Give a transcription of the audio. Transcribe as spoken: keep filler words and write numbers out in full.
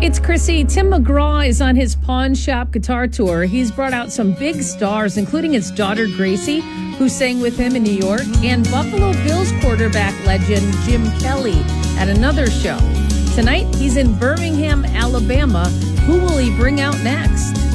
It's Chrissy. Tim McGraw is on his pawn shop guitar tour. He's brought out some big stars, including his daughter Gracie, who sang with him in New York, and Buffalo Bills quarterback legend Jim Kelly at another show. Tonight, he's in Birmingham, Alabama. Who will he bring out next?